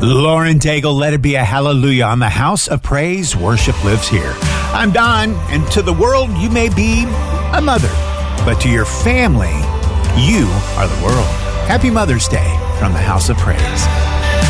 Lauren Daigle, let it be a hallelujah on the House of Praise. Worship lives here. I'm Don, and to the world, you may be a mother, but to your family, you are the world. Happy Mother's Day from the House of Praise.